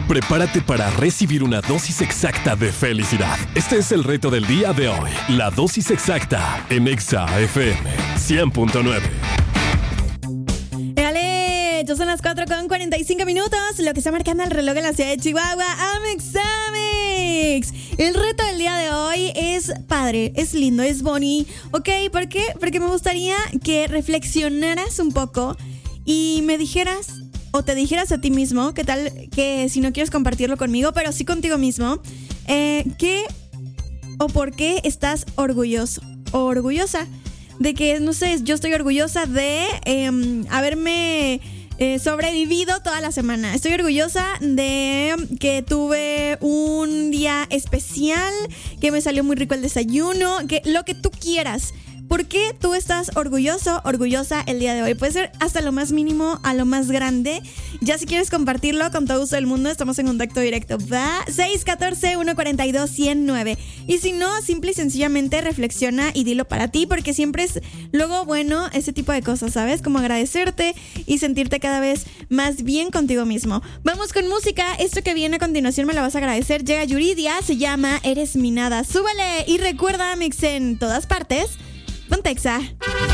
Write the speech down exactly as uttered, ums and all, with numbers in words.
Prepárate para recibir una dosis exacta de felicidad. Este es el reto del día de hoy. La dosis exacta en Exa F M cien punto nueve. Dale, ya son las cuatro con cuarenta y cinco minutos. Lo que está marcando el reloj en la ciudad de Chihuahua. Amex, Amex. El reto del día de hoy es padre, es lindo, es bonito. ¿Ok? ¿Por qué? Porque me gustaría que reflexionaras un poco y me dijeras, o te dijeras a ti mismo, qué tal que si no quieres compartirlo conmigo, pero sí contigo mismo, eh, ¿qué o por qué estás orgulloso o orgullosa? De que, no sé, yo estoy orgullosa de eh, haberme eh, sobrevivido toda la semana. Estoy orgullosa de que tuve un día especial, que me salió muy rico el desayuno, que lo que tú quieras. ¿Por qué tú estás orgulloso, orgullosa el día de hoy? Puede ser hasta lo más mínimo a lo más grande. Ya si quieres compartirlo con todo gusto del mundo, estamos en contacto directo. Va seis uno cuatro, uno cuatro dos, uno cero nueve. Y si no, simple y sencillamente reflexiona y dilo para ti, porque siempre es luego bueno ese tipo de cosas, ¿sabes? Como agradecerte y sentirte cada vez más bien contigo mismo. Vamos con música. Esto que viene a continuación me lo vas a agradecer. Llega Yuridia, se llama Eres mi nada. Súbele y recuerda, Mix en todas partes. Ponte Exa.